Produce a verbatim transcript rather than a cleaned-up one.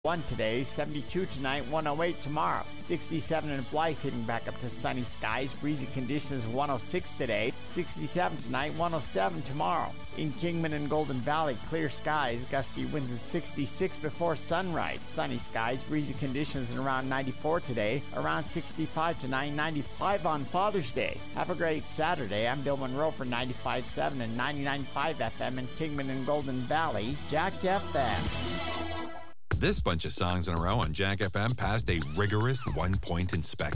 one today, seventy-two tonight, one oh eight tomorrow. sixty-seven in Blythe, hitting back up to sunny skies. Breezy conditions, one oh six today, sixty-seven tonight, one oh seven tomorrow. In Kingman and Golden Valley, clear skies, gusty winds at sixty-six before sunrise. Sunny skies, breezy conditions, and around ninety-four today, around sixty-five tonight, ninety-five on Father's Day. Have a great Saturday. I'm Bill Monroe for ninety-five point seven and ninety-nine point five F M in Kingman and Golden Valley. Jack F M. This bunch of songs in a row on Jack F M passed a rigorous one-point inspection.